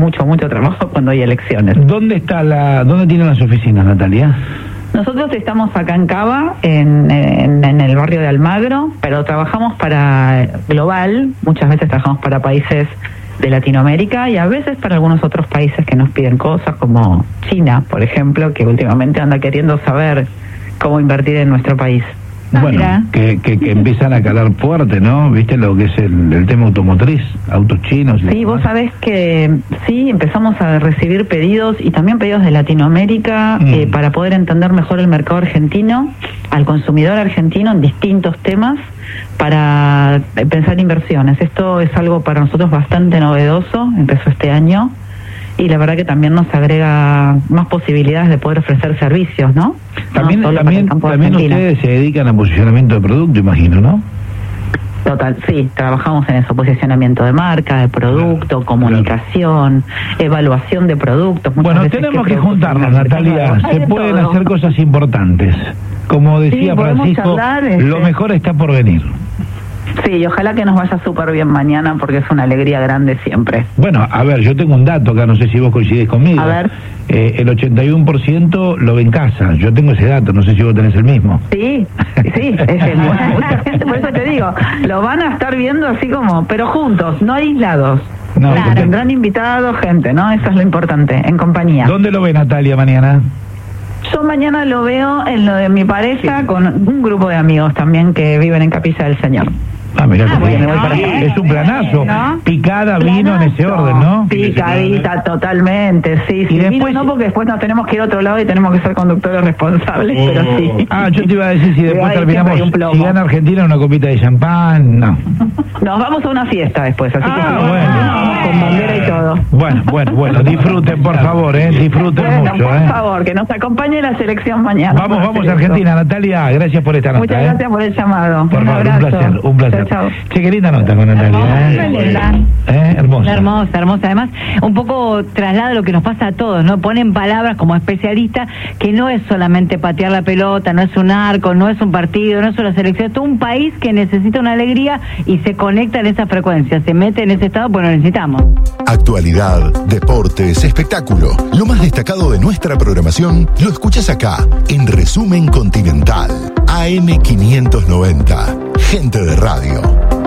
mucho trabajo cuando hay elecciones. ¿Dónde tienen las oficinas, Natalia? Nosotros estamos acá en Cava, en el barrio de Almagro, pero trabajamos para global, muchas veces trabajamos para países de Latinoamérica y a veces para algunos otros países que nos piden cosas, como China, por ejemplo, que últimamente anda queriendo saber cómo invertir en nuestro país. Bueno, que empiezan a calar fuerte, ¿no? ¿Viste lo que es el tema automotriz, autos chinos? Sí, vos sabés que sí, empezamos a recibir pedidos y también pedidos de Latinoamérica para poder entender mejor el mercado argentino, al consumidor argentino en distintos temas, para pensar inversiones. Esto es algo para nosotros bastante novedoso, empezó este año. Y la verdad que también nos agrega más posibilidades de poder ofrecer servicios, ¿no? También ustedes se dedican a posicionamiento de producto, imagino, ¿no? Total, sí, trabajamos en eso, posicionamiento de marca, de producto, comunicación, evaluación de productos. Bueno, tenemos que juntarnos, Natalia, se pueden hacer cosas importantes. Como decía Francisco, lo mejor está por venir. Sí, y ojalá que nos vaya súper bien mañana, porque es una alegría grande siempre. Bueno, a ver, yo tengo un dato acá, no sé si vos coincidís conmigo. A ver. El 81% lo ve en casa, yo tengo ese dato, no sé si vos tenés el mismo. Sí, mucha gente, por eso te digo, lo van a estar viendo así como, pero juntos, no aislados. No, claro, tendrán invitados, gente, ¿no? Eso es lo importante, en compañía. ¿Dónde lo ve Natalia mañana? Yo mañana lo veo en lo de mi pareja, con un grupo de amigos también que viven en Capilla del Señor. Mirá, es un planazo, ¿no? Picada, vino en ese orden, ¿no? Picadita, totalmente, sí. Y después, vino no, porque después nos tenemos que ir a otro lado y tenemos que ser conductores responsables, pero sí. Yo te iba a decir, si después terminamos, si gana Argentina, una copita de champán, no. Nos vamos a una fiesta después, así que bueno. con bandera y todo. Bueno, disfruten, por favor, disfruten mucho, por favor, que nos acompañe la selección mañana. Vamos a Argentina, Natalia, gracias por esta nota. Muchas gracias por el llamado. Por favor, un placer. Chao. Che, qué linda nota con Natalia. Hermosa. Hermosa. Además, un poco traslada lo que nos pasa a todos, ¿no? Ponen palabras como especialista, que no es solamente patear la pelota, no es un arco, no es un partido, no es una selección, es todo un país que necesita una alegría y se conecta en esa frecuencia, se mete en ese estado, pues lo necesitamos. Actualidad, deportes, espectáculo. Lo más destacado de nuestra programación lo escuchás acá, en Resumen Continental, AM 590. Gente de radio.